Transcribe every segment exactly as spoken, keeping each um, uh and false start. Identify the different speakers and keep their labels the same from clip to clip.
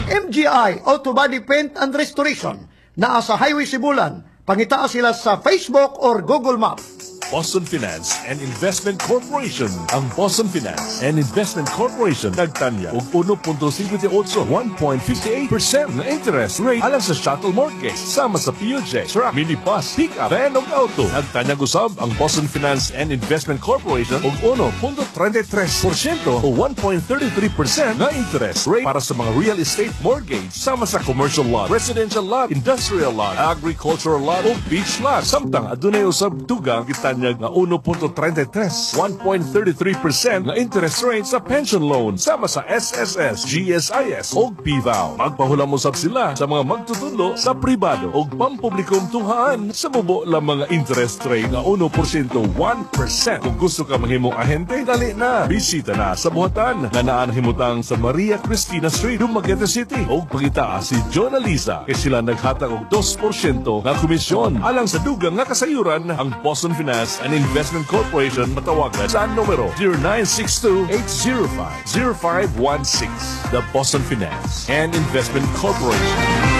Speaker 1: M G I Auto Body Paint and Restoration naa sa Highway Sibulan. Pangita sila sa Facebook or Google Maps.
Speaker 2: Boston Finance and Investment Corporation. Ang Boston Finance and Investment Corporation nagtanya og one point five eight, one point five eight percent na interest rate alang sa shuttle mortgage sama sa P O J, truck, minibus, pick-up, van ug auto. Nagtanya gusab ang Boston Finance and Investment Corporation og one point three three percent o one point three three percent na interest rate para sa mga real estate mortgage sama sa commercial lot, residential lot, industrial lot, agricultural lot o beach lot. Samtang adunay usab dugang kita nga one point three three, one point three three percent na interest rate sa pension loan sama sa S S S, G S I S o P V A O. Magpahulam usab sila sa mga magtutulo sa pribado o pampublikong tunghaan sa bubo lang mga interest rate nga one percent, one percent. Kung gusto ka mahimong ahente, dali na. Bisita na sa buhatan na naan himutang sa Maria Cristina Street, Dumaguete City. O pagita si John Alisa kay sila naghatag og two percent nga komisyon alang sa dugang nga kasayuran ang Boston Finance and Investment Corporation. Matawagan sa numero zero nine six two, eight zero five, zero five one six. The Boston Finance and Investment Corporation.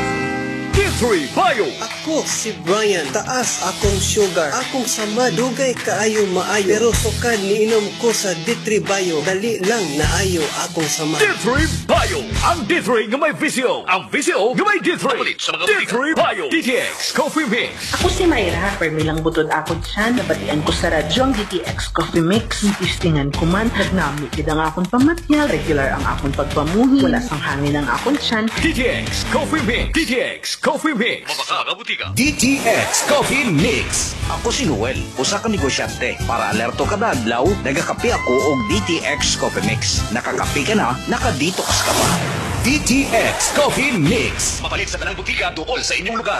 Speaker 2: D three Bio.
Speaker 3: Ako si Brian, taas akong sugar, akong sama, dugay kaayo maayo, pero sukad niinom ko sa D three Bio, dali lang naayo akong sama.
Speaker 4: D three Bio, ang D three nga may visyo, ang visyo nga may D three. D three Bio, D T X Coffee Mix.
Speaker 5: Ako si Mayra, permilang butod ako dyan, nabatian ko sa radyo ang D T X Coffee Mix, tistingan ko man, nagnami kida nga akong pamatya, regular ang akong pagpamuhi, wala sang hangin ang akong tiyan.
Speaker 4: D T X Coffee Mix, D T X Coffee Mix. Mabaka
Speaker 6: D T X Coffee Mix. Ako si Noel, usa ka negosyante. Para alerto kada adlaw, nagakape ako og D T X Coffee Mix. Nakakape ka na, nakadetox ka pa. D T X Coffee Mix.
Speaker 4: Mapalit sa tanang butika tukol sa inyong lugar.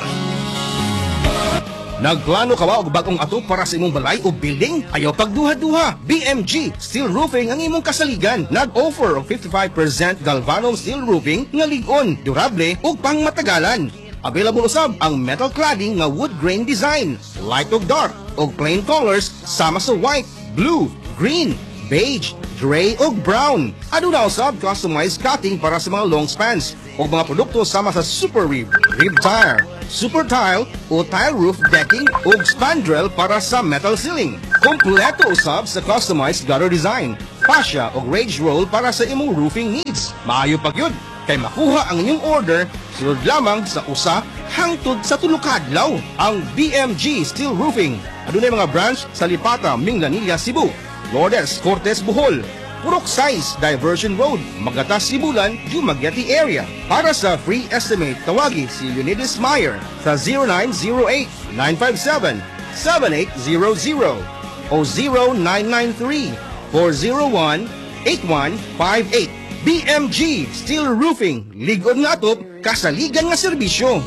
Speaker 7: Nagplano ka ba og bagong ato para sa imong balay o building? Ayaw pagduha-duha. B M G Steel Roofing ang imong kasaligan. Nag-offer og fifty-five percent galvanum steel roofing nga lig-on, durable ug pangmatagalan. Available usab ang metal cladding nga wood grain design, light ug dark ug plain colors sama sa white, blue, green, beige, gray ug brown. Aduna usab customized cutting para sa mga long spans ug mga produkto sama sa super rib, rib tire, super tile o tile roof decking ug spandrel para sa metal ceiling. Kompleto usab sa customized gutter design, fascia ug rage roll para sa imong roofing needs. Maayo pa gyud kay makuha ang inyong order sulod lamang sa usa hangtod sa tulo ka adlaw. Ang B M G Steel Roofing adunay mga branch sa Lipata, Minglanilla, Cebu, Lourdes, Cortes, Bohol, Purok Size, Diversion Road, Magatas, Sibulan, Dumaguete area. Para sa free estimate, tawagi si Leonidas Meyer sa zero nine zero eight, nine five seven, seven eight zero zero o zero nine nine three, four zero one, eight one five eight. B M G Steel Roofing, ligod nga atop, kasaligan nga serbisyo.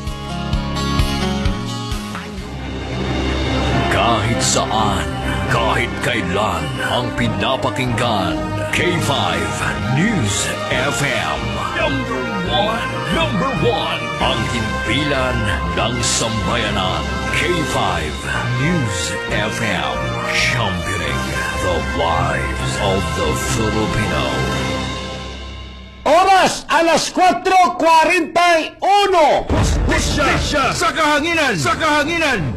Speaker 4: Kahit saan, kahit kailan, ang pinapakinggan. K five News F M. Number one, number one. Ang himpilan ng sambayanan. K five News F M. Championing the lives of the Filipino.
Speaker 1: Oras, alas four forty-one.
Speaker 7: Pusya sa kahanginan, sa kahanginan.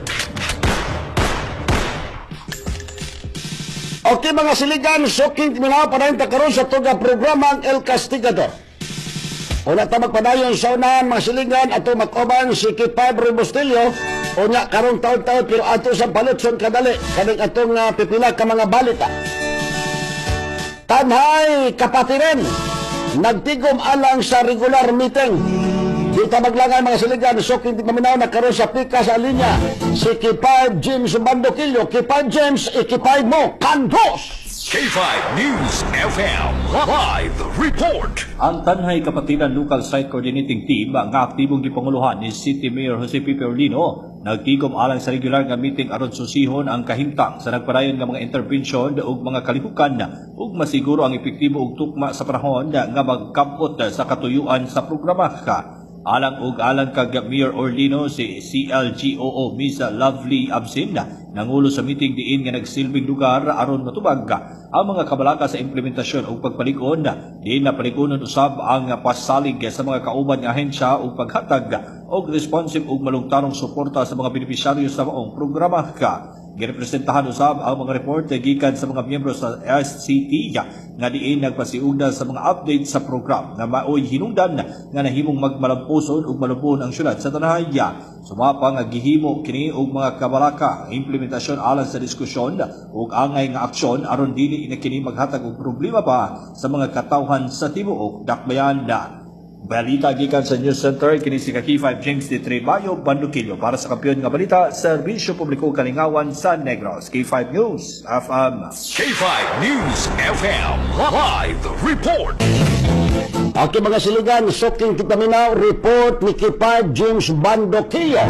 Speaker 1: Okay mga siligan, suking minaw padayon ta karon sa tuga programang El Castigador. Una ta magpadayon sa unahan mga siligan ato mag-uban si Kipay Rebustilio. Unya karong taon-taon pero ato sa palutson kadali kaning atong uh, pipila ka mga balita. Tanhay kapatiren, nagtigom alang sa regular meeting. Di ta maglangay mga siligan, suking di paminaw na karon sa pika sa linya si Kipay James Bandoquillo. Kipay James, ikipay mo, kandos!
Speaker 4: K five News F M Live Report.
Speaker 8: Ang Tanhay Kapatiran Local Site Coordinating Team ang aktibong gipanguluhan ni City Mayor Jose P. Perlino nagtigom alang sa regular nga meeting aron susihon ang kahimtang sa nagpadayon nga mga intervensyon ug mga kalihukan ug masiguro ang epektibo ug tukma sa panahon nga magkabot sa katuyuan sa programa. Alang ug alang kag Mayor Orlino si C L G O O Misa Lovely Absin nangulo sa meeting diin nga nagsilbing lugar aron matubag ang mga kabalaka sa implementasyon ug pagpalig-on diin na palikunon usab ang pasalig sa mga kauban nga ahensya ug paghatag og responsive ug malungtarong suporta sa mga benepisyaryo sa maong programa ka. Girepresentahan usab ang mga report gikan sa mga miyembro sa S C T nga diin nagpasiugda sa mga update sa program na maoy hinungdan nga nahimong magmalampuson ug malubon ang syudad sa Tanahaya. Sumapa nga gihimo kini og mga kabalaka ang implementasyon alang sa diskusyon ug angay nga aksyon aron dili na kini maghatag og problema pa sa mga katawhan sa tibuok dakbayan. Balita gikan sa News Center kini si K five James de Trebayo Bandukilyo para sa kampiyon nga balita Serbisyo Publiko Kalingawan sa Negros. K five News F M.
Speaker 4: K five News F M Live Report.
Speaker 1: Okay mga siligan, soking kita minaw, report ni K five James Bandokillo.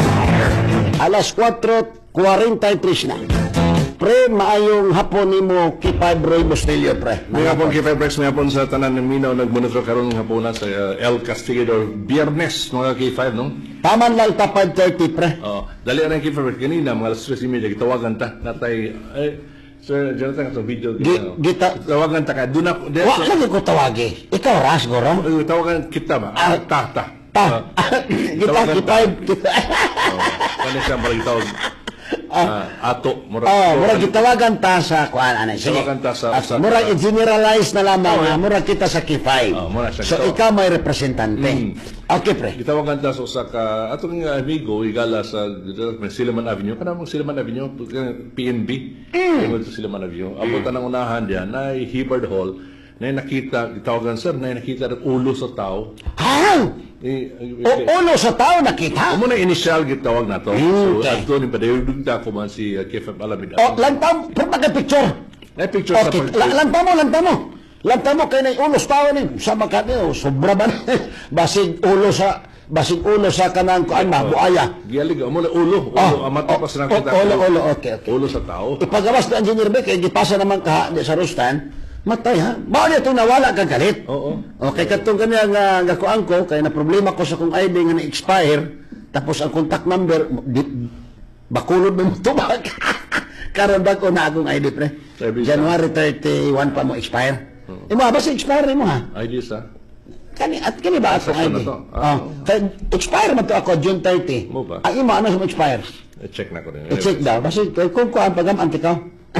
Speaker 1: Alas kwatro forty-three na. Pre, maayong hapon ni mo K five Roy Bustillo, pre.
Speaker 2: May hapon K five Rex, may hapon sa tanan ng Minaw, nagmonitor karon ng hapunan sa uh, El Castigador, Biyernes, mga K five, no?
Speaker 1: Taman lang ta five thirty, pre.
Speaker 2: Oh, dali ang K five Rex, kanina, mga alas tres thirty, gitawagan ta, natay, eh, Sir Jonathan, sa video,
Speaker 1: Gi- gita-
Speaker 2: tawagan ta ka, doon ako, de-
Speaker 1: Wa lang ko tawagi. Ikaw ras, goro?
Speaker 2: Eh, tawagan kita ba?
Speaker 1: Ah,
Speaker 2: ta, ta.
Speaker 1: Ta. Kita
Speaker 2: tawagan
Speaker 1: K
Speaker 2: ta.
Speaker 1: five. kita.
Speaker 2: Oh, kani siya malang tawag, ah, ato, mura.
Speaker 1: Oh, murag gitawagan ta sa kuan ana. Sige.
Speaker 2: Tawagan ta sa-
Speaker 1: Ah,
Speaker 2: sa-
Speaker 1: murag i-generalize na lamang, ha? Murag kita sa K five.
Speaker 2: Oh, murag siya
Speaker 1: So
Speaker 2: gitaw-
Speaker 1: ikaw may representante.
Speaker 2: Mm.
Speaker 1: Okay, pre.
Speaker 2: Gitawagan ta sa usa ka atong nga amigo igala sa Silliman Avenue kana mo Silliman Avenue P N B mm. sa Silliman Avenue abot ang unahan diyan na Hibbard Hall na nakita gitawagan sir na nakita ang ulo sa tao
Speaker 1: How?
Speaker 2: eh,
Speaker 1: O ulo sa tao nakita?
Speaker 2: amo na initial gitawag nato
Speaker 1: Mm,
Speaker 2: so
Speaker 1: okay.
Speaker 2: adto ni padayog ta ko man si uh, K F M Alameda
Speaker 1: O, lantam, pero picture.
Speaker 2: na picture sa
Speaker 1: Okay,
Speaker 2: pag-
Speaker 1: la- lantam mo, lantam mo. Lantam mo kay na ulo sa tao ni sa makati o sobra ba na? basig ulo sa basig ulo sa kanang kuan
Speaker 2: Oh.
Speaker 1: mabuaya.
Speaker 2: gialig amo na ulo ulo
Speaker 1: Oh,
Speaker 2: amato
Speaker 1: oh,
Speaker 2: pa sa
Speaker 1: oh,
Speaker 2: nakita
Speaker 1: ulo, ulo, okay, okay.
Speaker 2: ulo sa tao
Speaker 1: Ipagawas na engineer ba kay gipasa naman ka di sa Rustan. Matay ha. Mao ni itong nawala ka galit.
Speaker 2: oo
Speaker 1: Okay, katong kanya nga nga kuan ko kay na problema ko sa kong I D nga na-expire tapos ang contact number di, bakulod mo tubag. Karon ba ko na akong I D pre?
Speaker 2: Sabi sa-
Speaker 1: January thirty-one pa mo expire. Imo ba sa expire mo ha?
Speaker 2: I D sa
Speaker 1: Kani at kani ba akong I
Speaker 2: Sakto
Speaker 1: D?
Speaker 2: na to. Ah.
Speaker 1: Oh, kay expire man to ako June thirty.
Speaker 2: Mo ba?
Speaker 1: Ang imo ano sa mo expire?
Speaker 2: check na ko rin
Speaker 1: I-check daw kasi kung kuan pagam antikaw.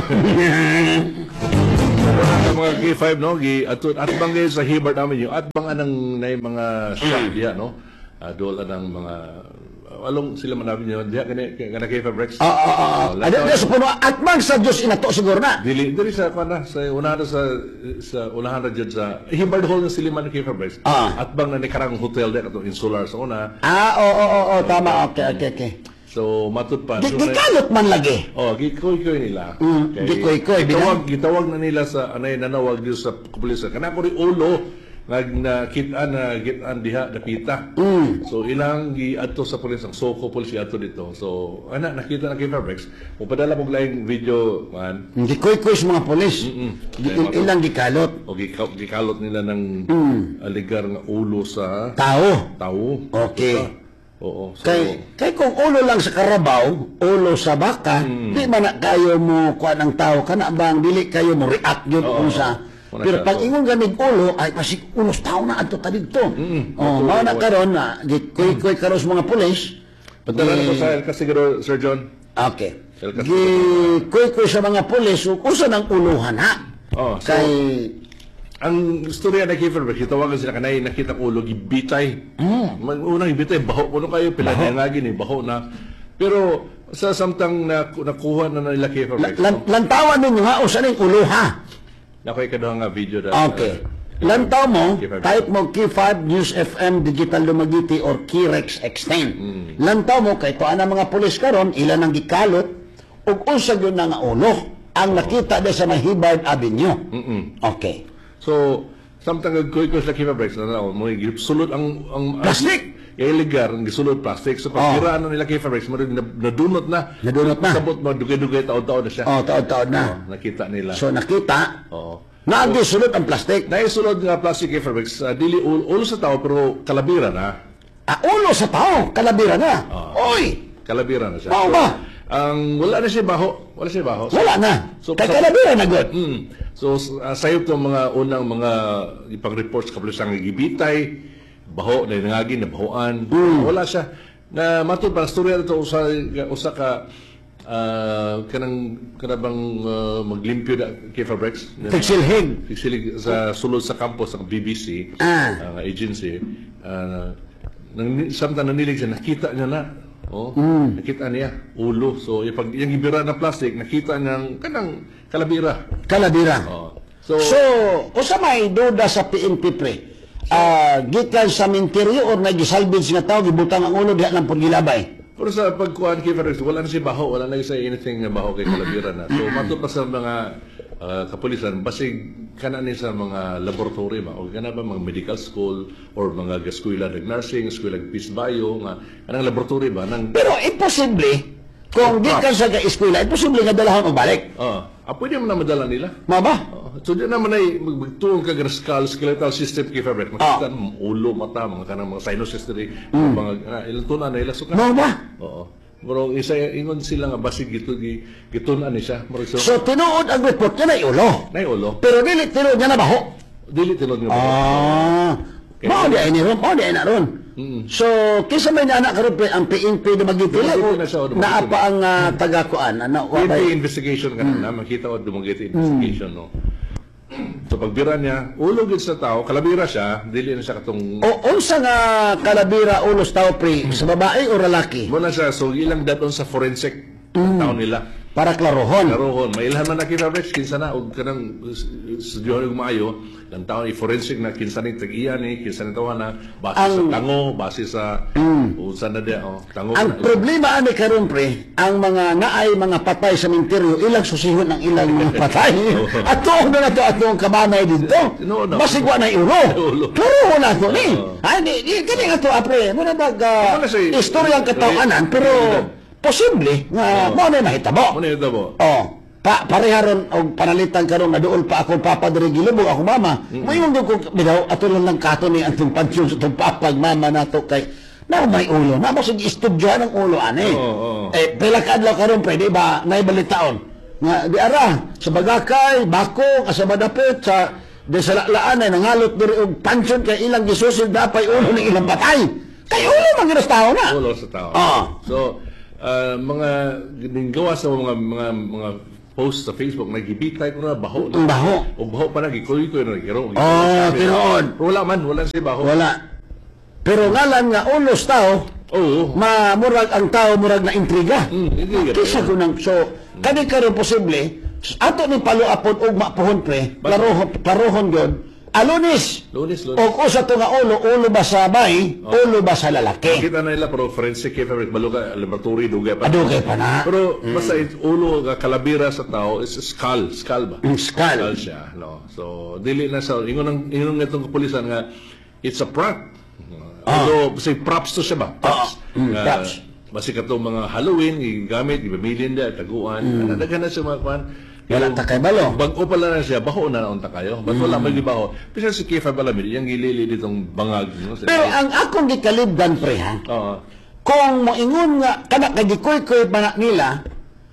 Speaker 2: Sa mga K five no gi at at bang guys sa Hibbard namin yung at bang anang nay mga shop diha no uh, dool anang mga uh, along sila man namin yun diha kani kana K five Rex
Speaker 1: Ah ah ah.
Speaker 2: Oh,
Speaker 1: Ada
Speaker 2: lato-
Speaker 1: ada sa puno at mang sa Dios inato siguro na.
Speaker 2: dili dili sa kana sa unahan na sa sa unahan na jud sa Hibbard Hall ng Siliman K five Rex
Speaker 1: Ah.
Speaker 2: at bang na ni karang hotel diha kato Insular sa una
Speaker 1: Ah, oo, oo, oo, tama. Okay, okay, okay.
Speaker 2: so matud pa
Speaker 1: Di,
Speaker 2: so,
Speaker 1: di kalot man lagi.
Speaker 2: oh gikoy-koy nila
Speaker 1: Mm, gikoy-koy,
Speaker 2: gitawag gitawag na nila sa anay nanawag dito sa pulis kana ko ri ulo nga nakita na gitan diha dapita
Speaker 1: Mm.
Speaker 2: so ilang gi adto sa pulis ang soko pulis adto dito so ana nakita na kay Fairbex mo padala mo laing video man
Speaker 1: Gikoy-koy sa mga polis.
Speaker 2: Mm-mm.
Speaker 1: Di- il- Ilang gikalot.
Speaker 2: o gika- gikalot nila ng
Speaker 1: Mm.
Speaker 2: aligar nga ulo sa
Speaker 1: Tao.
Speaker 2: tao
Speaker 1: Okay.
Speaker 2: oo so
Speaker 1: Kay, kay kung ulo lang sa karabaw, ulo sa baka,
Speaker 2: Mm.
Speaker 1: di man na kayo mo kuan ang tao, kana bang dili kayo mo react yun
Speaker 2: Oo.
Speaker 1: kung sa...
Speaker 2: Wala
Speaker 1: Pero
Speaker 2: siya,
Speaker 1: pag
Speaker 2: oo.
Speaker 1: ingon ganig ulo, ay pasig ulo sa tao na adto ta dito.
Speaker 2: Mm-mm.
Speaker 1: Oh, mao na karon na gikoy-koy karon sa mga pulis.
Speaker 2: padala na ko
Speaker 1: Gi-
Speaker 2: sa El Castigador Sir John
Speaker 1: Okay.
Speaker 2: El Castigador.
Speaker 1: Gikoy-koy sa mga pulis, usa ng uluhan ha.
Speaker 2: Oh, so-
Speaker 1: Kay
Speaker 2: ang istorya na kay Fairbex, itawagan sila kanay nakita ko ulo gibitay. Mm. Unang gibitay baho kuno kayo pila na nga gini baho na. Pero sa samtang na nakuha na nila kay Fairbex.
Speaker 1: lan, lantawan ninyo ha usa ning uluha.
Speaker 2: Nakoy kaduha nga video da.
Speaker 1: Okay. Lantaw mo,
Speaker 2: K five.
Speaker 1: type mo K five News F M Digital Lumagiti or K-Rex Extend.
Speaker 2: Mm.
Speaker 1: Lantaw mo, kay tuan ang mga pulis karon ilan ang gikalot, ug unsa yun na nga ulo ang nakita de sa Mahibard Avenue.
Speaker 2: Mm-mm.
Speaker 1: Okay.
Speaker 2: So samtang nagkuy ko sa kay Fairbex na mo sulod ang ang
Speaker 1: Plastic!
Speaker 2: illegal ang gisulod plastic so pagkira na nila kay Fairbex mo rin nadunot na.
Speaker 1: Nadunot na.
Speaker 2: Sabot mo dugay-dugay taon-taon na siya.
Speaker 1: Oh, taod-taod na.
Speaker 2: Oh, nakita nila.
Speaker 1: So nakita,
Speaker 2: Oo.
Speaker 1: naagi sulod ang plastic.
Speaker 2: Naisulod nga plastic kay Fairbex, uh, dili ulo, ulo sa tao pero kalabira na.
Speaker 1: Ah, ulo sa tao, kalabira na. Oy!
Speaker 9: Kalabira na siya.
Speaker 1: Mao
Speaker 9: So,
Speaker 1: ba?
Speaker 9: ang wala na siya baho. Wala siya baho.
Speaker 1: Wala na.
Speaker 9: So,
Speaker 1: Kay
Speaker 9: so-
Speaker 1: kalabira na, God.
Speaker 9: Mm. So, uh, sayo itong mga unang mga ipang-reports kapulisang gibitay, baho, na nangagin, na bahoan. Wala siya. Na matod pa, storya ito, usa, usa ka, uh, kanang, kanabang uh, maglimpyo na kay Fabrex.
Speaker 1: Tigsilhig.
Speaker 9: Tigsilhig sa sulod sa campus ng B B C,
Speaker 1: Ah.
Speaker 9: ang agency. Uh, nang, samtang nanilig siya, nakita niya na. Oh, nakita niya ulo. So, yung, pag, yung ibira ng plastic, nakita niya kanang kalabira.
Speaker 1: Kalabira.
Speaker 9: Oh.
Speaker 1: So, usa may duda sa P N P pre. Ah, gikan sa minteryo or nagisalvage nga tao gibutang ang ulo diha lang pud gilabay.
Speaker 9: Pero sa pagkuhan kay Fabrex, wala na si baho, wala na sa anything na baho kay kalabira na. So, mato pa sa mga uh, kapulisan, basig kana ni sa mga laboratory ba, o kana ba mga medical school or mga eskwela ng nursing, eskwela ng peace bio, nga kanang laboratory ba nang
Speaker 1: Pero imposible kung gikan sa eskwela, imposible nga dalahon og balik.
Speaker 9: ah, ah, pwede mo na madala nila.
Speaker 1: Mao ba?
Speaker 9: Oh, so di naman ay magtuong ka skull skeletal system kay Fabrex. Makita mo ulo, mata, mga kanang mga sinus history, mga uh, ilang tunan na ila suka.
Speaker 1: Mao ba?
Speaker 9: Oo. Pero isa ingon sila nga basig gito gi gitunan ni siya. Murag so,
Speaker 1: So tinuod ang report niya na ulo.
Speaker 9: nay ulo.
Speaker 1: Pero dili tinuod niya na baho.
Speaker 9: Dili tinod nga.
Speaker 1: Ah. Mao di ay ni ron, mao di ay na ron. So, kisa may naanak karon pre ang P N P na magipili
Speaker 9: Dumagiti
Speaker 1: o
Speaker 9: na siya, o dumagiti
Speaker 1: naapa ang uh, taga-kuan ano
Speaker 9: P N P
Speaker 1: wabay.
Speaker 9: investigation ka na, makita o dumagiti investigation no. So pagbira niya, ulo gid sa tao, kalabira siya, dili na siya katong
Speaker 1: O unsa nga kalabira ulos tao pre sa babae o lalaki
Speaker 9: mo na siya so ilang daton sa forensic ang tao nila.
Speaker 1: para klarohon.
Speaker 9: Karohon, may ilhan man na kay Fabrex, kinsa na, og kanang studiyo ng maayo, ang tao ni forensic na kinsa ni tag-iya ni, kinsa ni tawa na, base
Speaker 1: Ang-
Speaker 9: sa tango, base sa, unsa na di, oh, tango.
Speaker 1: Ang problema ani karon pre, ang mga naay mga patay sa minteryo ilang susihon ang ilang mga patay. At tuon na nato atong kabanay dito.
Speaker 9: Tinuod na.
Speaker 1: Basig wa na ulo.
Speaker 9: Ulo.
Speaker 1: Klaro na to ni. Ay di di kani nga to apre, mo na bag uh,
Speaker 9: Ano na si-
Speaker 1: istoryang katawanan pero posible nga mo na mahitabo.
Speaker 9: Muna ito mo.
Speaker 1: Oh, pa pareharon og panalitan karon na dool pa ako papa diri gilubog ako mama. Mm -hmm. Mo ko bidaw ato lang lang kato ni antong pansyon sa tong papag mama nato kay na may ulo. Na mo sige istudyohan ang ulo ani.
Speaker 9: Oo, oo.
Speaker 1: Eh pila ka adlaw karon pwede ba nay balitaon nga di ara sa Bagakay, Bako, Kasamadapit sa de sa laan ay nangalot diri og pansyon kay ilang gisusil dapay ulo ng ilang patay. Kay ulo man ginas tao na.
Speaker 9: Ulo sa tao.
Speaker 1: Ah.
Speaker 9: So, uh, mga gingawa sa mga mga mga post sa Facebook, nagibitay ko na baho.
Speaker 1: Ang baho.
Speaker 9: O baho pa na, gikoy ko na giro.
Speaker 1: Oh, tinuod.
Speaker 9: Pero wala man, wala si baho.
Speaker 1: Wala. Pero ngalan nga ulos tao,
Speaker 9: Oo.
Speaker 1: mamurag ang tao murag na intriga.
Speaker 9: Mm, hindi ka.
Speaker 1: Kisa ko nang so kani karon posible ato ni paluapon og mapuhon pre, klarohon klarohon gyud. Alunis.
Speaker 9: Lunes, lunes.
Speaker 1: Og usa to nga ulo, ulo ba sa bay, ulo ba sa lalaki?
Speaker 9: Kita na nila, pero forensic kay Fabrex, baluga, laboratory, dugay pa.
Speaker 1: Adugay pa na.
Speaker 9: Pero basta it, ulo, nga kalabira sa tao is skull, skull ba?
Speaker 1: Ang skull.
Speaker 9: Skull siya, no. So, dili na sa, ingon ang ingon nga itong kapulisan nga, it's a prank. Although, say, props to siya ba? Props.
Speaker 1: Ah, mm,
Speaker 9: Nga,
Speaker 1: props.
Speaker 9: Basi ka mga Halloween, igamit, ibamilin da, taguan. Mm. Nadagan na siya mga kwan.
Speaker 1: Wala ta kay balo.
Speaker 9: Bago pala na siya, baho na naunta kayo. Ba't wala may baho? Bisa si Kefa Balamid, yung gilili ditong bangag. No?
Speaker 1: Pero ang akong gikalibdan pre ha.
Speaker 9: Oo.
Speaker 1: Kung moingon nga kana kay gikoy-koy pa na nila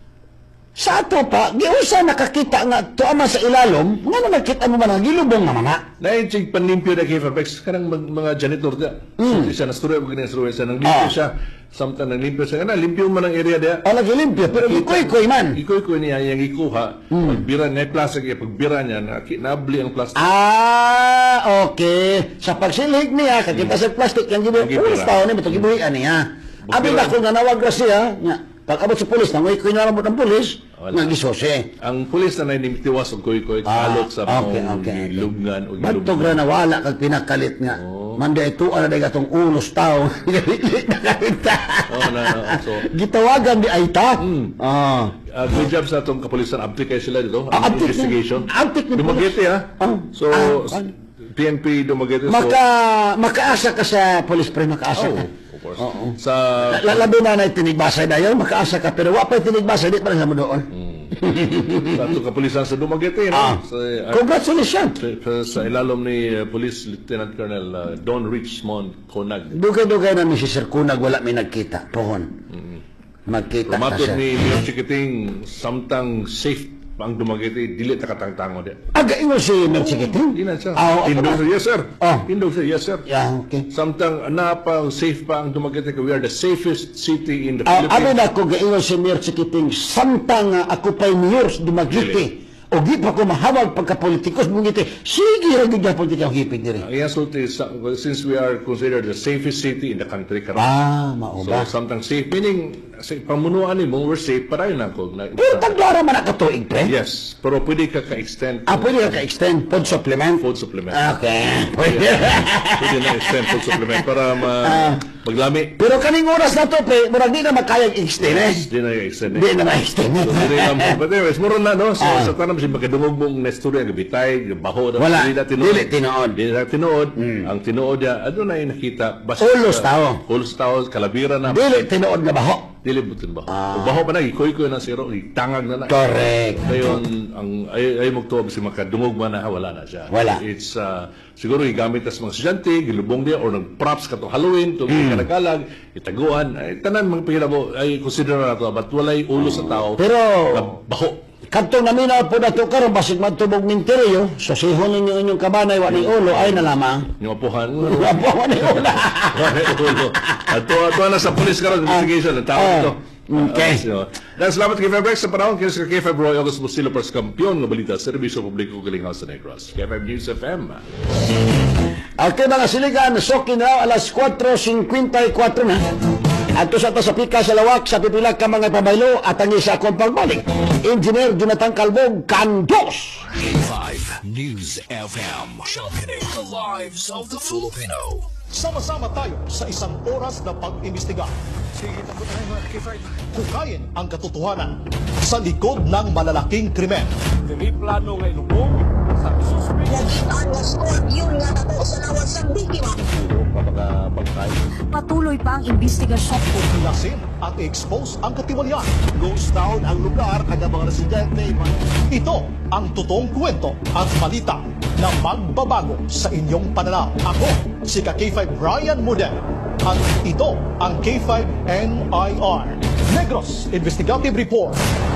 Speaker 1: sa ato pa, giusa nakakita nga tuama sa ilalom, nga na nakita mo man ang gilubong na mana.
Speaker 9: Dahil siya panlimpyo na kay Fairfax, kanang mag, mga janitor da. Mm. So, siya na-story, huwag na-story siya, nang limpyo
Speaker 1: Ah.
Speaker 9: siya. Samtang nang limpyo siya, kana, limpyo man ang area da.
Speaker 1: O nagilimpyo, pero gikoy-koy man.
Speaker 9: Ikoy-koy niya, yung ikuha,
Speaker 1: Hmm.
Speaker 9: pagbira niya, yung plastic, yung pagbira niya, na, nabli ang plastic.
Speaker 1: Ah, okay. Sa pagsilhig niya, kakita sa plastic, yung gibuhi,
Speaker 9: Ang gibira.
Speaker 1: ulos tao niya, ito gibuhian niya. Abi
Speaker 9: Bukira.
Speaker 1: na kung nanawag na siya, nga, pag abot sa pulis, nangoy ko naramot ng pulis,
Speaker 9: Wala.
Speaker 1: nga gisose.
Speaker 9: Ang pulis na nainimitiwas og koy-koy,
Speaker 1: Ah,
Speaker 9: kalot sa
Speaker 1: okay,
Speaker 9: mga
Speaker 1: okay, okay.
Speaker 9: lubngan o
Speaker 1: Bantog ra nawala kag pinakalit nga.
Speaker 9: Oh.
Speaker 1: Manda ito ana day gatong ulos tao. Nakakita.
Speaker 9: Oh, na, na, so,
Speaker 1: Gitawagan di Aita.
Speaker 9: Mm.
Speaker 1: Ah.
Speaker 9: Uh, good job sa atong kapulisan. Abtik kayo sila dito.
Speaker 1: Ah,
Speaker 9: Ang
Speaker 1: abtik na.
Speaker 9: investigation.
Speaker 1: Abtik na
Speaker 9: Dumagiti ha.
Speaker 1: Ah.
Speaker 9: So,
Speaker 1: Ah,
Speaker 9: s-
Speaker 1: ah.
Speaker 9: P N P Dumagiti.
Speaker 1: Maka makaasa ka sa police pre makaasa
Speaker 9: So,
Speaker 1: ka.
Speaker 9: oh, of course.
Speaker 1: Oo.
Speaker 9: Sa
Speaker 1: La- Labi na na tinigbasay dayon makaasa ka pero wa pa tinigbasay di pa rin sa mo doon.
Speaker 9: Mm. sa ato kapulisan sa Dumaguete, no?
Speaker 1: Ah.
Speaker 9: Sa, uh,
Speaker 1: Congratulations.
Speaker 9: sa, sa ilalom ni uh, Police Lieutenant Colonel uh, Don Richmond Conag.
Speaker 1: Dugay-dugay na ni si Sir Kunag, wala may nagkita. Pohon. Magkita ka
Speaker 9: Pumatod
Speaker 1: siya.
Speaker 9: ni Mayor Chikiting, samtang safe ang Dumaguete, dili ta katangtango dia.
Speaker 1: Aga, iwan si Merchikitin?
Speaker 9: Di na siya.
Speaker 1: Ah, oo,
Speaker 9: Tindog
Speaker 1: ako
Speaker 9: siya, yes sir.
Speaker 1: Oh.
Speaker 9: Tindog siya, yes sir.
Speaker 1: Yeah, okay.
Speaker 9: Samtang na pa safe pa ang Dumaguete, we are the safest city in the
Speaker 1: Ah,
Speaker 9: Philippines.
Speaker 1: abi na ako gaiwan si Mayor Chikiting, samtang nga ako pa'y mayor sa Dumaguete. O di pa ko mahawag pagka-politikos, bungiti, sige, hindi ka politika ang hipig diri.
Speaker 9: Ang iyasot is, uh, well, since we are considered the safest city in the country, karon.
Speaker 1: Ah, mao
Speaker 9: So,
Speaker 1: ba?
Speaker 9: samtang safe, meaning, sa pamunuan ni mo, we're safe, para yun ako. Na,
Speaker 1: Pero taglara man nakatuig, pre?
Speaker 9: yes, pero pwede ka ka-extend
Speaker 1: Ah, pwede ka ka-extend food supplement?
Speaker 9: food supplement.
Speaker 1: Okay, pwede.
Speaker 9: Pwede na extend food supplement para ma maglami.
Speaker 1: Pero kaning oras na to, pre, murag di na makayag extend, eh.
Speaker 9: Di na i-extend.
Speaker 1: Di na ma-extend.
Speaker 9: So, di na lang. But anyways, muro na, no? So,
Speaker 1: Ah.
Speaker 9: sa tanam, si makadungog mong nestorya, gabitay, baho, na-
Speaker 1: Wala.
Speaker 9: Dili na tinuod.
Speaker 1: Dili tinuod.
Speaker 9: Dili na tinuod. Ang tinuod niya, ano na yung nakita? Basta,
Speaker 1: Ulos tao.
Speaker 9: Ulos tao, kalabira na.
Speaker 1: Dili, tinuod nga baho.
Speaker 9: Dili butin baho. Kung baho pa na, ikoy-koy na siro, itangag na na.
Speaker 1: Correct.
Speaker 9: Ngayon, ang ay, ay magtuwa si makadungog man na, wala na siya.
Speaker 1: Wala.
Speaker 9: It's, uh, siguro, igamit as mga estudyante, gilubong niya, or nag-props ka to Halloween, to mm. kanagalag, itaguan, ay, tanan, mga pahilabo, ay, consider na ito, but walay ulo sa tao,
Speaker 1: Pero,
Speaker 9: na baho.
Speaker 1: Kanto naminaw po na to karon basig magtubog minteryo, so sihon ninyo inyong kabanay wa ni ulo ay na lamang.
Speaker 9: Yung apuhan.
Speaker 1: Wapo wa ni ulo.
Speaker 9: Ato, ato na sa police karon investigation, ang tao
Speaker 1: Ah.
Speaker 9: ito.
Speaker 1: Okay.
Speaker 9: Dahil salamat kay Febrex sa panahon, kaya sa kay February, August Busilo Pers Kampiyon, nga balita, Serbisyo Publiko Galingaw sa Negros. K F M News F M.
Speaker 1: Okay mga siligan, sokin na alas four fifty-four na. Ato sa to sa pika sa lawak sa pipila ka mga pabaylo at ang isa akong pagbalik. Engineer Jonathan Calbog, Kandos.
Speaker 4: K five News F M. Championing the lives of the Filipino.
Speaker 10: Sama-sama tayo sa isang oras na pag-imbestiga. Sige, takot tayo mga K five. Hukayin ang katotohanan sa likod ng malalaking krimen.
Speaker 2: Dili plano nga ilubong sa suspect.
Speaker 11: Nagitaan nga scorpion nga nato sa lawas sa biktima.
Speaker 12: Patuloy pa ang investigasyon.
Speaker 10: Tuklasin at i-expose ang katiwalian. Ghost town ang lugar at ang mga residente. Ito ang totoong kwento at balita na magbabago sa inyong pananaw. Ako, si K five Brian Mudel. At ito ang K five N I R. Negros Investigative Report.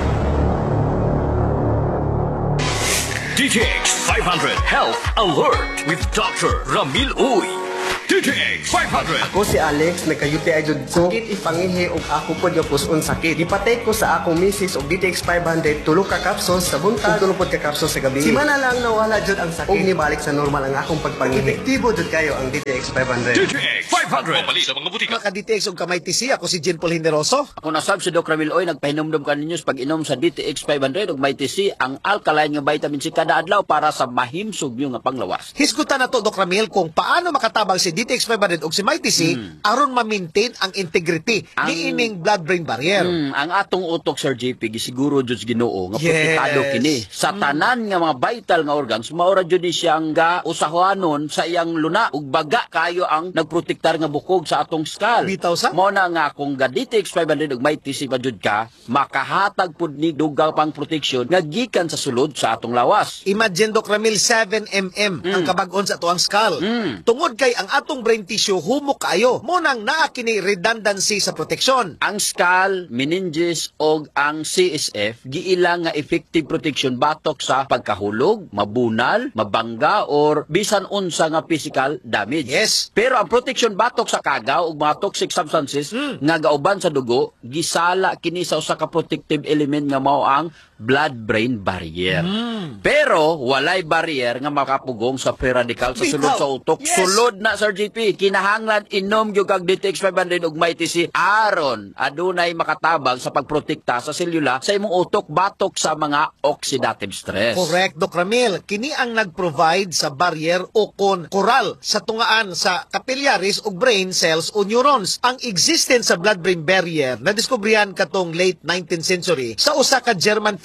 Speaker 4: D T X five hundred Health Alert with Doctor Ramil Uy. D T X five hundred.
Speaker 3: Ako si Alex, nagka-U T I jud ko. Sakit ipangihi og ako pod nga puson sakit. Ipatay ko sa akong misis og D T X five hundred, tulo ka capsules sa buntag, tulo pod ka capsules sa gabi. Simana lang nawala jud ang sakit. Og nibalik sa normal ang akong pagpangihi. Epektibo jud kayo ang D T X five hundred.
Speaker 4: D T X five hundred. Pabalik sa mga butika.
Speaker 10: Maka-D T X og kamay T C, ako si Jean Paul Hinderoso.
Speaker 13: Ako nasab si Doc Ramil Oy, nagpahinomdom ka ninyo sa pag-inom sa D T X five hundred ug may T C ang alkaline nga vitamin C kada adlaw para sa mahimsog nyo nga panglawas.
Speaker 10: Hisgutan na to, Doc Ramil, kung paano makatabang si D T X five hundred o si May T C aron ma-maintain ang integrity
Speaker 13: Ang-
Speaker 10: ni ining blood-brain barrier.
Speaker 13: Hmm, ang atong utok, Sir J P, gisiguro jud sa Ginoo nga
Speaker 10: Yes.
Speaker 13: protektado kini sa tanan nga mga vital nga organs. Maura jud ni siyang ga usahuanon sa iyang luna ug baga kayo ang nagprotektar nga bukog sa atong skull.
Speaker 10: Bitaw sa?
Speaker 13: Mo na nga kung ga D T X five hundred ug may T C pa jud ka, makahatag pud ni dugang pang proteksyon nga gikan sa sulod sa atong lawas.
Speaker 10: Imagine, Doc Ramil, seven millimeters ang kabag-on sa tuang skull.
Speaker 13: Mm.
Speaker 10: Tungod kay ang atong brain tissue humok kayo. Mo nang naa kini redundancy sa proteksyon.
Speaker 13: Ang skull, meninges og ang C S F giilang nga effective protection batok sa pagkahulog, mabunal, mabangga or bisan unsa nga physical damage.
Speaker 10: Yes.
Speaker 13: Pero ang protection batok sa kagaw ug mga toxic substances nga gauban sa dugo gisala kini sa usa ka protective element nga mao ang blood-brain barrier. Pero walay barrier nga makapugong sa free radical sa sulod
Speaker 10: Bitaw.
Speaker 13: sa utok.
Speaker 10: Yes.
Speaker 13: Sulod na, Sir G P, kinahanglan inom gyud kag D T X five hundred ug may T C aron adunay makatabang sa pagprotekta sa selula sa imong utok batok sa mga oxidative stress.
Speaker 10: Correct, Doc Ramil. Kini ang nag-provide sa barrier o kon koral sa tungaan sa capillaries o brain cells o neurons. Ang existence sa blood-brain barrier na diskubrihan katong late nineteenth century sa usa ka German physician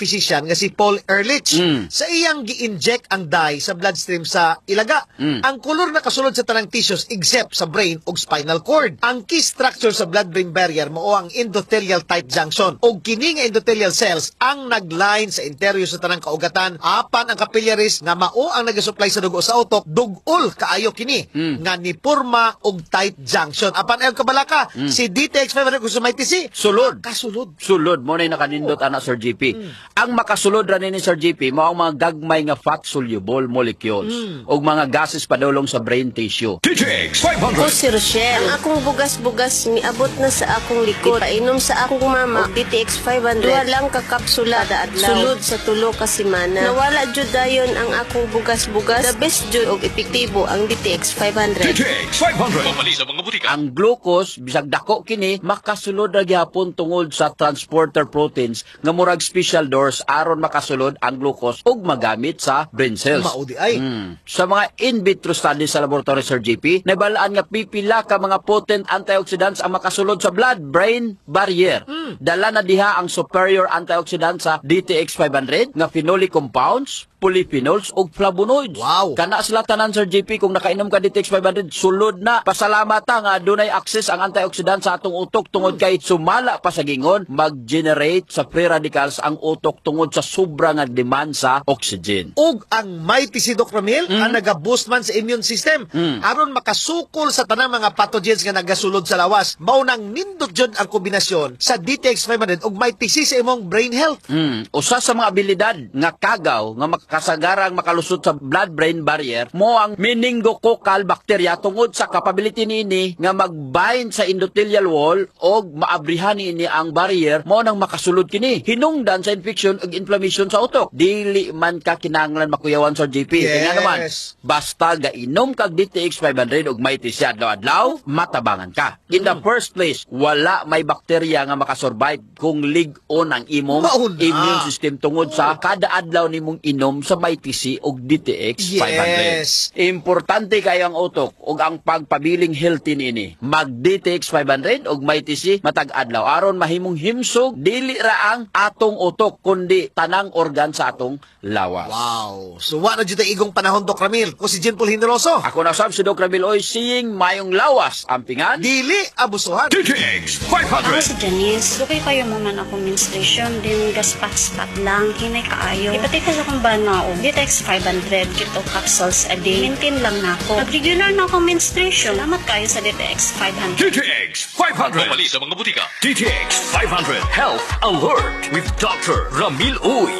Speaker 14: physician nga si Paul Ehrlich.
Speaker 13: Mm.
Speaker 14: Sa iyang gi-inject ang dye sa bloodstream sa ilaga.
Speaker 13: Mm.
Speaker 14: Ang kulor na kasulod sa tanang tissues except sa brain ug spinal cord. Ang key structure sa blood-brain barrier mao ang endothelial tight junction. Og kini nga endothelial cells ang nagline sa interior sa tanang kaugatan apan ang capillaries nga mao ang nagasupply sa dugo sa utok dugol kaayo kini
Speaker 13: Mm.
Speaker 14: nga ni porma og tight junction. Apan ayon kabalaka
Speaker 13: Mm.
Speaker 14: si D T X five hundred kung sumay T C
Speaker 13: Sulod.
Speaker 14: kasulod.
Speaker 13: Sulod mo na nakanindot ana Sir G P. Ang makasulod ra ni Sir G P mao ang mga gagmay nga fat soluble molecules ug mga gases padulong sa brain tissue.
Speaker 4: D T X five
Speaker 15: Ako
Speaker 4: hundred.
Speaker 15: si Rochelle. Ang akong bugas-bugas miabot na sa akong likod. Painom sa akong mama og D T X five hundred. Duha lang ka kapsula kada adlaw. Sulod sa tulo ka semana. Nawala jud dayon ang akong bugas-bugas. The best jud og epektibo ang D T X five hundred.
Speaker 4: D T X five hundred. Pamali sa mga butika.
Speaker 13: Ang glucose bisag dako kini makasulod ra gyapon tungod sa transporter proteins nga murag special doors aron makasulod ang glucose ug magamit sa brain cells.
Speaker 14: Mao di ay.
Speaker 13: Mm. Sa mga in vitro studies sa laboratory Sir G P, nabalaan nga pipila ka mga potent antioxidants ang makasulod sa blood-brain barrier. Dala na diha ang superior antioxidants sa D T X five hundred nga phenolic compounds, polyphenols ug flavonoids.
Speaker 14: Wow.
Speaker 13: Kana sila tanan Sir G P kung nakainom ka D T X five hundred sulod na. Pasalamat ta nga dunay access ang antioxidant sa atong utok tungod kay sumala pa sa gingon mag-generate sa free radicals ang utok tungod sa sobra nga demand sa oxygen.
Speaker 14: Og ang mighty si Doc Ramil ang naga-boost man sa immune system
Speaker 13: Mm.
Speaker 14: aron makasukol sa tanang mga pathogens nga nagasulod sa lawas. Mao nang nindot jud ang kombinasyon sa D T X five hundred ug mighty si sa imong brain health.
Speaker 13: Mm. Usa sa mga abilidad nga kagaw nga makasagarang makalusot sa blood-brain barrier mo ang meningococcal bacteria tungod sa capability niini nga mag-bind sa endothelial wall o maabrihan niini ang barrier mo nang makasulod kini hinungdan sa infection ug inflammation sa utok. Dili man ka kinahanglan makuyawan Sir G P.
Speaker 14: Yes.
Speaker 13: Kaya naman basta gainom kag D T X five hundred ug may T C adlaw-adlaw matabangan ka. In the first place wala may bakterya nga makasurvive kung lig-on ang imong
Speaker 14: Mauna.
Speaker 13: immune system tungod sa kada adlaw nimong inom sa may T C ug D T X five hundred.
Speaker 14: Yes.
Speaker 13: Importante kayo ang utok ug ang pagpabiling healthy niini. Mag D T X five hundred ug may T C matag adlaw aron mahimong himsog dili ra ang atong utok kundi tanang organ sa atong lawas.
Speaker 14: Wow. So wa na jud tay igong panahon Doc Ramil. Ko si Jean Paul Generoso.
Speaker 13: Ako na sab si Doc Ramil Oy siying mayong lawas ampingan
Speaker 14: Dili abusuhan.
Speaker 4: D T X five
Speaker 12: Ako
Speaker 4: hundred.
Speaker 12: si Janice. Dukay kayo mo man ako menstruation. Din gaspat-spat lang. Hinay kaayo. Ipatay ka sa kong banao. D T X five hundred. Kito capsules a day. Maintain lang na ako. Pag-regular na akong menstruation. Salamat kayo sa D T X five hundred.
Speaker 4: D T X five hundred. Pamali sa mga butika. D T X five hundred. Health Alert with Doctor Ramil Uy.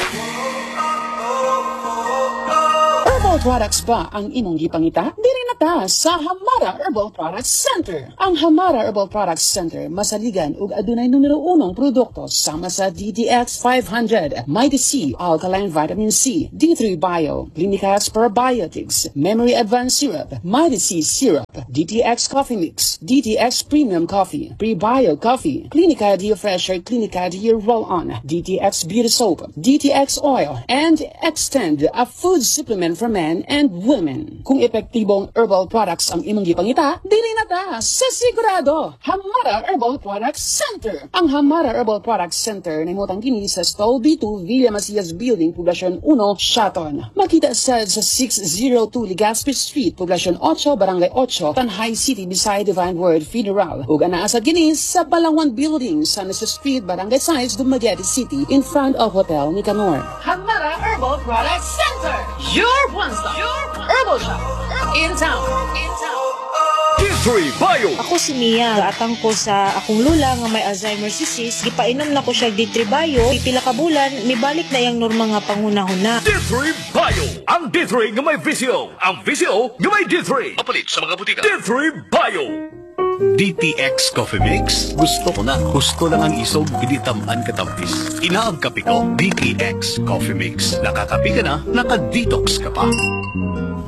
Speaker 16: Herbal products ba ang imong gipangita? Dili na ta sa Hamara Herbal Products Center. Ang Hamara Herbal Products Center masaligan ug adunay numero unong produkto sama sa D T X five hundred, Mighty C, Alkaline Vitamin C, D three Bio, Clinicas Probiotics, Memory Advanced Syrup, Mighty C Syrup, D T X Coffee Mix, D T X Premium Coffee, Prebio Coffee, Clinica Dio Fresher, Clinica Dio Roll-On, D T X Beauty Soap, D T X Oil, and Extend, a food supplement for men and women. Kung epektibong herbal products ang imong gipangita, dili na ta sa sigurado. Hamara Herbal Products Center. Ang Hamara Herbal Products Center na imutang kini sa Stall B two, Villa Macias Building, Poblacion one, Shaton. Makita sa sa six oh two Legazpi Street, Poblacion eight, Barangay eight, Tanhay City, beside Divine Word Federal. Ug anaa sa kini sa Palawan Building, San Jose Street, Barangay Science, Dumaguete City, in front of Hotel Nicanor. Hamara Herbal Products Center. Your one-stop herbal shop in town. In town.
Speaker 4: D three Bio.
Speaker 17: Ako si Mia. Gaatang ko sa akong lula nga may Alzheimer's disease. Gipainom na ko siya D three Bio. Pipila ka bulan, mibalik na yung norma nga pangunahuna.
Speaker 4: D three Bio. Ang D three nga may visio. Ang visio nga may D three. Kapalit sa mga butika. D three Bio.
Speaker 18: D T X Coffee Mix. Gusto ko na. Gusto lang ang isog, hindi tamaan katampis. Inaang kape ko, D T X Coffee Mix. Nakakapi ka na, nakadetox ka pa.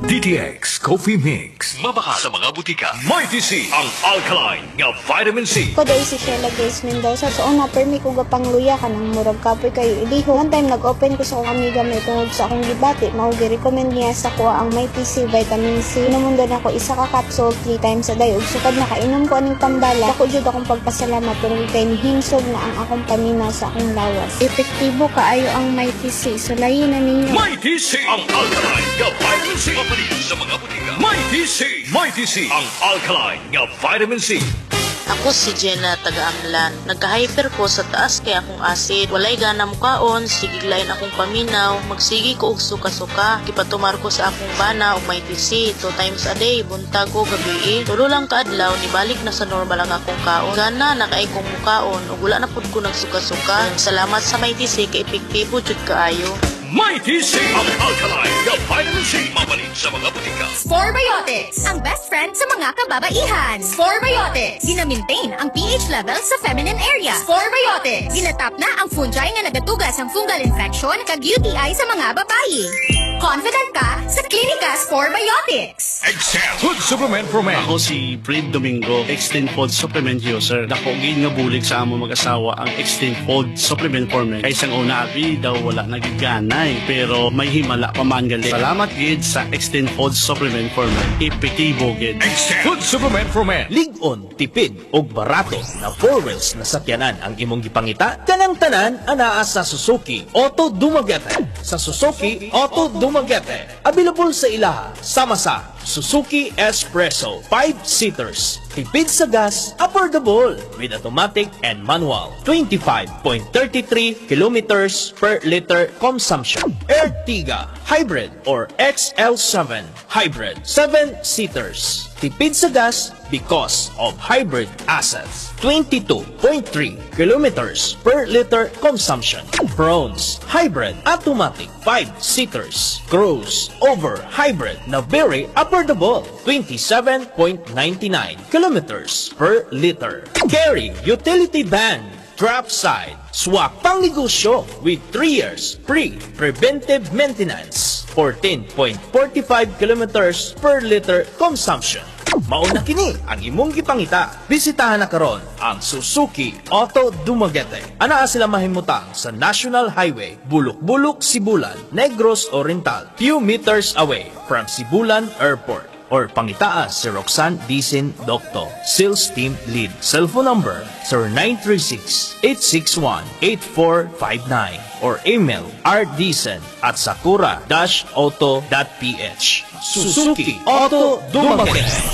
Speaker 4: D T X Coffee Mix. Mabaka sa mga butika. Mighty C, ang alkaline nga vitamin C.
Speaker 19: Ko day si Sheila Grace Mendoza. So una permi ko gapang luya ka ng murag kapoy kayo iliho. One time nag-open ko sa akong amiga may tungod sa akong gibati. Mao gi-recommend niya sa kuha ang Mighty C vitamin C. Inumundon ako isa ka capsule three times a day. Ug sukad nakainom ko aning tambala. Ako jud akong pagpasalamat tungod kay hingsog na ang akong paminaw sa akong lawas. Epektibo kaayo ang Mighty C. So lahi na ninyo.
Speaker 4: Mighty C, ang alkaline nga vitamin C. Mapalit sa mga butika. Mighty C, Mighty C, ang alkaline nga vitamin C.
Speaker 20: Ako si Jenna, taga-Amlan. Nagka-hyper ko sa taas kay akong acid. Walay gana mukaon, sigiglayin akong paminaw, magsigi ko og suka-suka. Kipatumar ko sa akong bana og Mighty C. Two times a day, buntag ko gabi. Tulo lang kaadlaw, nibalik na sa normal ang akong kaon. Gana, nakaay kong mukaon, ug wala na pud ko nagsuka-suka. Salamat sa Mighty C, kay epektibo jud kaayo.
Speaker 4: Mighty C, ang alkaline nga vitamin C. Mapalit sa mga butika.
Speaker 21: Sporebiotics, ang best friend sa mga kababaihan. Sporebiotics, gina-maintain ang pH level sa feminine area. Sporebiotics, ginatap na ang fungi nga nagatugas ang fungal infection kag U T I sa mga babae. Confident ka sa Klinika Sporebiotics.
Speaker 4: Excel Food Supplement for Men.
Speaker 22: Ako si Fred Domingo, Extend Food Supplement User. Dako gid nga bulig sa amo mag-asawa ang Extend Food Supplement for Men. Kay sang una abi daw wala nagiganay, pero may himala pa man gali. Salamat gid sa Extend Food Supplement for Men. Epektibo gid.
Speaker 4: Excel Food Supplement for Men.
Speaker 23: Ligon, tipid, ug barato na four wheels na sakyanan ang imong gipangita. Tanang-tanan anaa sa Suzuki Auto Dumaguete. Sa Suzuki Auto Dumaguete, available sa ilaha sama sa Suzuki Espresso five seaters. Tipid sa gas, affordable with automatic and manual. twenty-five point three three kilometers per liter consumption. Ertiga Hybrid or X L seven Hybrid seven seaters. Tipid sa gas because of hybrid assets. twenty-two point three kilometers per liter consumption. Bronze Hybrid Automatic five seaters. Cruise Over Hybrid na very affordable. twenty-seven point nine nine kilometers per liter. Carry Utility Van Drop Side Swap pang negosyo with three years free preventive maintenance. fourteen point four five kilometers per liter consumption. Mauna kini ang imong gipangita. Bisitahan na karon ang Suzuki Auto Dumaguete. Anaa sila mahimutang sa National Highway, Bulok-Bulok, Sibulan, Negros Oriental, few meters away from Sibulan Airport. Or pangitaan si Roxanne Dicen Docto, Sales Team Lead. Cellphone number zero nine three six, eight six one, eight four five nine or email rdicen at sakura dash auto dot p h. Suzuki Auto Dumaguete.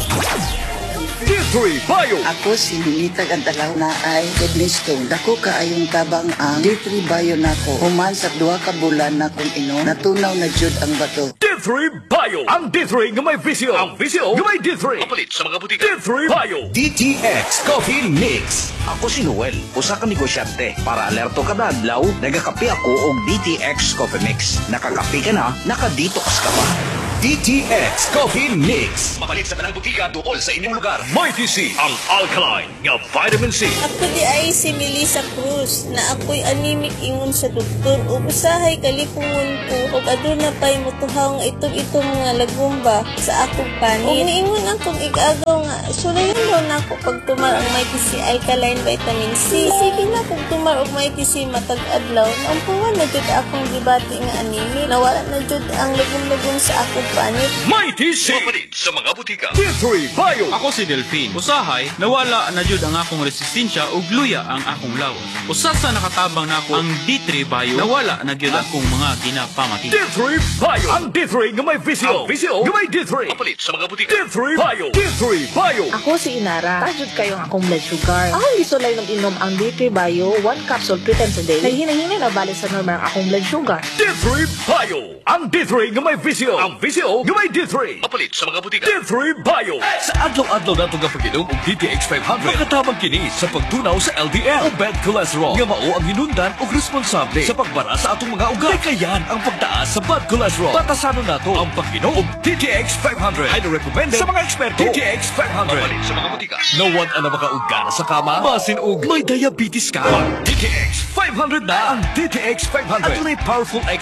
Speaker 4: D three Bio.
Speaker 24: Ako si Lilita Gantalaw na ay Kedlistong. Dako kaayong tabang ang D three Bio nako. Human sa duha ka bulan na kung inom, natunaw na jud ang bato.
Speaker 4: D three Bio. Ang D three nga may visyo. Ang visyo nga may D three. Mapalit sa mga butika. D three Bio.
Speaker 6: D T X Coffee Mix. Ako si Noel, usa ka negosyante. Para alerto kada adlaw, nagakape ako og D T X Coffee Mix. Nakakape ka na, nakadetox ka pa. D T X Coffee Mix.
Speaker 4: Mapalit sa tanang butika duol sa inyong lugar. Mighty C, ang alkaline nga vitamin C.
Speaker 15: Ako di ay si Melissa Cruz na ako'y anemic ingon sa doktor o usahay kalipungon ko o aduna pa'y mutuhaw nga itong-itong mga lagumba sa akong panit. O niingon akong igagaw nga sulayon daw na ako pag tumar ang Mighty C alkaline vitamin C. Sige na kung tumar og Mighty C matag adlaw naampuan na jud akong gibati nga anemic. Nawala na jud ang lagum-lagum sa akong panit.
Speaker 4: Mighty C. Mapalit sa mga butika. D three Bio.
Speaker 25: Ako si Delphine. Usahay, nawala na jud ang akong resistensya ug luya ang akong lawas. Usa sa nakatabang nako ang D three Bio, nawala na gyud akong mga ginapamati.
Speaker 4: D three Bio. Ang D three nga may visyo. Ang visyo nga may D three. Mapalit sa mga butika. D three Bio. D three Bio.
Speaker 17: Ako si Inara. Tajud kayo ang akong blood sugar. Ako hindi sulay nag-inom ang D three Bio, one capsule three times a day. Naghinahina na balik sa normal ang akong blood sugar.
Speaker 4: D three Bio. Ang D three nga may visyo. Ang visyo nga may D three. Mapalit sa mga butika. D three Bio. Sa adlaw-adlaw nato nga pag-inom og D T X five hundred, makatabang kini sa pagtunaw sa L D L o bad cholesterol nga mao ang hinundan og responsable sa pagbara sa atong mga ugat. Kayan ang pagtaas sa bad cholesterol. Batasanon nato ang pag-inom og D T X five hundred. Highly recommended sa mga eksperto. D T X five hundred. Mapalit sa mga butika. No one ana makaugana sa kama. Masin og may diabetes ka. D T X five hundred na ang D T X five hundred. At may powerful extracts nga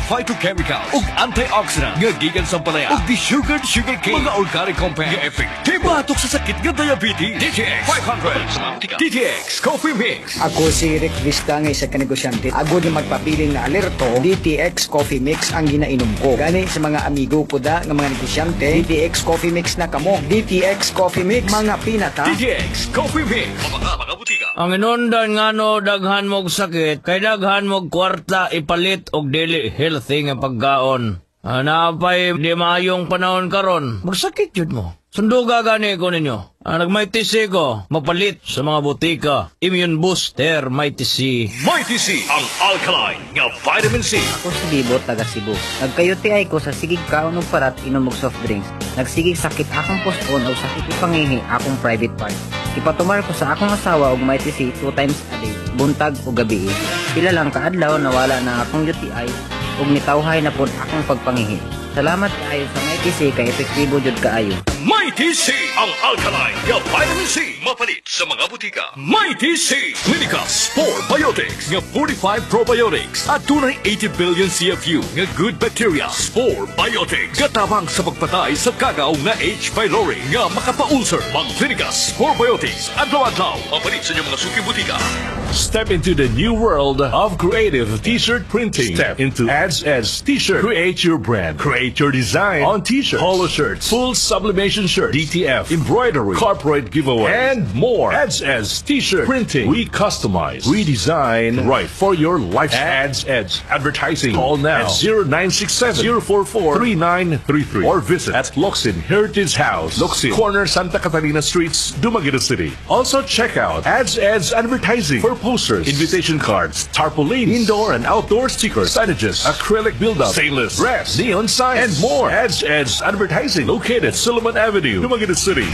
Speaker 4: phytochemical ug antioxidant nga gikan sa palaya ug di-sugared sugarcane mga organic compound nga epektibo batok sa sakit nga diabetes. D T X five hundred D T X Coffee Mix.
Speaker 6: Ako si Rick Vista nga isa ka negosyante. Agod na magpapiling na alerto, D T X Coffee Mix ang ginainom ko. Gani sa mga amigo ko da nga mga negosyante, D T X Coffee Mix na kamo. D T X Coffee Mix, mga pinata.
Speaker 4: D T X Coffee Mix. Mga mga butika.
Speaker 1: Ang inundan nga no, daghan mog sakit, kay daghan mog kwarta ipalit og dili healthy nga pagkaon. Hanapay di maayong panahon karon, magsakit yun mo. Sunduga gani ko ninyo. Ang nagmighty C ko, mapalit sa mga butika. Immune Booster Mighty C.
Speaker 4: Mighty C, ang alkaline nga vitamin C.
Speaker 5: Ako si Bibo, taga Cebu. Nagka-U T I ko sa sigig kaon og parat inom og soft drinks. Nagsigig sakit akong post-on o sakit ipangihi akong private part. Ipatumar ko sa akong asawa og Mighty C two times a day, buntag o gabi. Pila lang kaadlaw nawala na akong U T I ug nitawhay na pod akong pagpangihi. Salamat kaayo sa Mighty C kay epektibo jud kaayo.
Speaker 4: Mighty C, ang alkaline nga vitamin C. Mapalit sa mga butika. Mighty C, Clinicus Spore Biotics nga forty-five probiotics at tunay eighty billion C F U nga good bacteria. Spore Biotics katabang sa pagpatay sa kagaw na H. pylori nga makapaulcer. Mang Clinicus Spore Biotics adlaw-adlaw. Mapalit sa inyong mga suki butika.
Speaker 2: Step into the new world of creative t-shirt printing. Step into Ads Ads T-shirt. Create your brand. Create your design on t-shirts, polo shirts, full sublimation shirts, D T F, embroidery, corporate giveaway, and more. Ads Ads T-shirt printing. We customize, we design right for your lifestyle. Ads Ads Advertising. Call now at zero nine six seven, zero four four, three nine three three or visit at Locsin Heritage House, Locsin, corner Santa Catalina Streets, Dumaguete City. Also check out Ads Ads Advertising for posters, invitation cards, tarpaulins, indoor and outdoor stickers, signages, acrylic build-up, stainless, brass, neon signs, and more. Ads Ads Advertising located Solomon Avenue, Dumaguete City.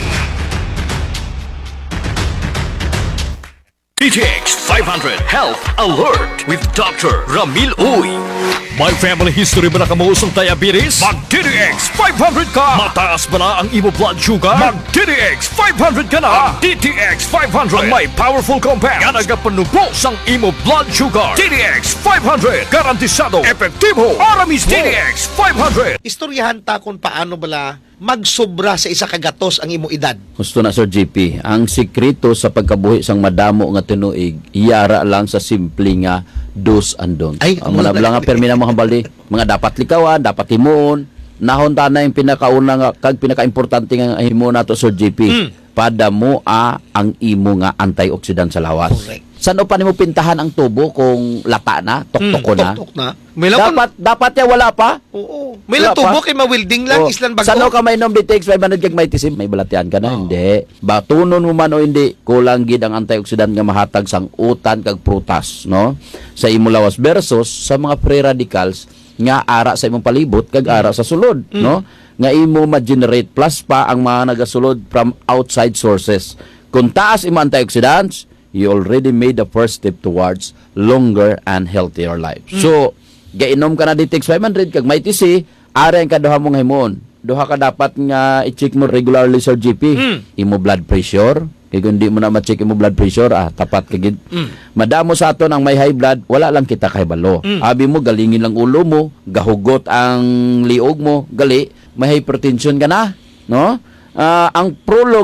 Speaker 4: D T X five hundred Health Alert with Doctor Ramil Uy. May family history ba na kamuusong diabetes? Mag-D T X five hundred ka! Mataas ba na ang imo blood sugar? Mag-D T X five hundred ka na! D T X five hundred ang may powerful compound nga nagapanubos ang imo blood sugar. D T X five hundred garantisado, epektibo, aramis. D T X five hundred.
Speaker 14: Istoryahan ta kung paano bala magsobra sa isa kagatos ang imo edad.
Speaker 13: Gusto na Sir J P, ang sikreto sa pagkabuhi sang madamo nga tinuig, iyara lang sa simple nga dos and don't. Ay, ang mga nga permi na mga baldi, mga dapat likawan, dapat himuon, nahon ta na yung pinakauna nga kag pinaka-importante nga himuon nato Sir J P. Mm. Padamo a ang imo nga antioxidant sa lawas. Correct. Saan pa nimo pintahan ang tubo kung lata na, tuktok mm, na?
Speaker 14: Tuktok na. May dapat
Speaker 13: pa, dapat ya wala pa.
Speaker 14: Oo. May lang tubo kay ma-welding lang,
Speaker 13: oh.
Speaker 14: islan bago.
Speaker 13: Saan ka may nom D T X five hundred kag may tisim, may balatian ka na, oh. Hindi. Batunon mo man o hindi, kulang gid ang antioxidant nga mahatag sang utan kag prutas, no? Sa imo lawas versus sa mga free radicals nga ara sa imong palibot kag ara sa sulod, mm. no? Nga imo ma-generate plus pa ang mga nagasulod from outside sources. Kung taas imo antioxidants, you already made the first step towards longer and healthier life. Mm. So, gainom ka na D T X five hundred kag may T C, ara ang kaduha mong himon. Duha ka dapat nga i-check mo regularly Sir G P. Mm. Imo blood pressure. Kaya kung di mo na ma-check imo blood pressure, ah, tapat ka gid. Mm. Madamo sa aton ang may high blood, wala lang kita kay balo. Mm. Abi mo, galingin lang ulo mo, gahugot ang liog mo, gali, may hypertension ka na, no? Uh, ang prolong